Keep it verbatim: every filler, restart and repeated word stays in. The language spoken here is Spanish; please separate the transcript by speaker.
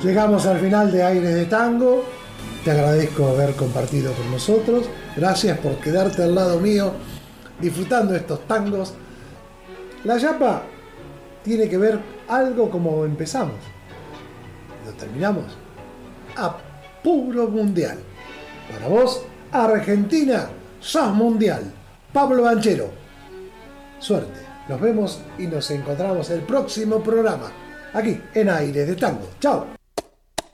Speaker 1: Llegamos al final de Aires de Tango. Te agradezco haber compartido con nosotros. Gracias por quedarte al lado mío disfrutando estos tangos. La Yapa tiene que ver algo como empezamos. Lo terminamos a puro mundial. Para vos, Argentina, sos mundial. Pablo Banchero. Suerte. Nos vemos y nos encontramos el próximo programa. Aquí en Aires de Tango. Chao.